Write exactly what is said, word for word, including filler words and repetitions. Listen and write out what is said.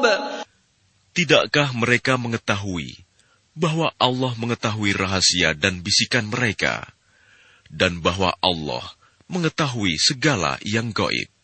Tidakkah mereka mengetahui bahwa Allah mengetahui rahasia dan bisikan mereka, dan bahwa Allah mengetahui segala yang gaib?